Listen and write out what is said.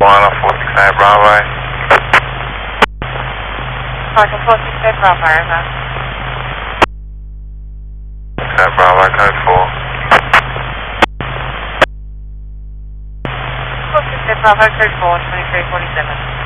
469 Bravo. Parking 469 Bravo, over. Bravo, code 4. 469 Bravo, code 4, 2347.